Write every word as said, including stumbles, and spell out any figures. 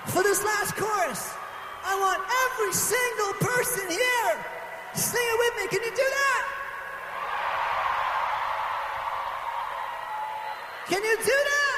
For this last chorus, I want every single person here to sing it with me. Can you do that? Can you do that?